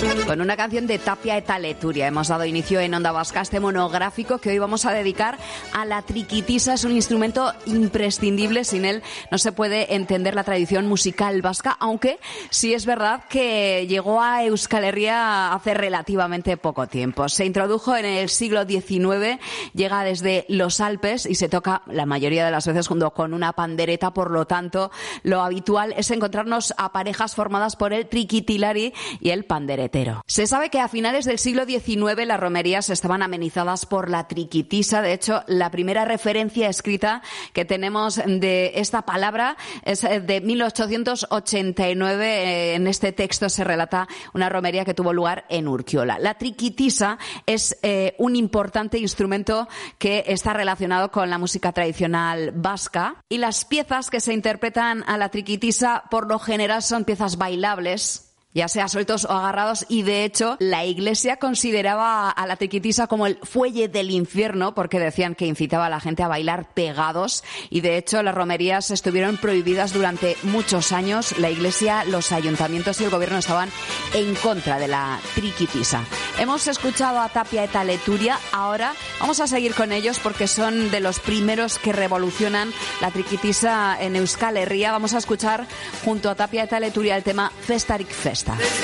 Con una canción de Tapia eta Leturia hemos dado inicio en Onda Vasca a este monográfico que hoy vamos a dedicar a la triquitisa. Es un instrumento imprescindible, sin él no se puede entender la tradición musical vasca, aunque sí es verdad que llegó a Euskal Herria hace relativamente poco tiempo. Se introdujo en el siglo XIX, llega desde los Alpes y se toca la mayoría de las veces junto con una pandereta, por lo tanto lo habitual es encontrarnos a parejas formadas por el triquitilari y el panderetero. Se sabe que a finales del siglo XIX las romerías estaban amenizadas por la triquitisa. De hecho, la primera referencia escrita que tenemos de esta palabra es de 1889. En este texto se relata una romería que tuvo lugar en Urkiola. La triquitisa es un importante instrumento que está relacionado con la música tradicional vasca, y las piezas que se interpretan a la triquitisa por lo general son piezas bailables, ya sea sueltos o agarrados, y de hecho la Iglesia consideraba a la triquitisa como el fuelle del infierno porque decían que incitaba a la gente a bailar pegados, y de hecho las romerías estuvieron prohibidas durante muchos años. La Iglesia, los ayuntamientos y el gobierno estaban en contra de la triquitisa. Hemos escuchado a Tapia eta Leturia, ahora vamos a seguir con ellos porque son de los primeros que revolucionan la triquitisa en Euskal Herria. Vamos a escuchar junto a Tapia eta Leturia el tema Festarik Festa.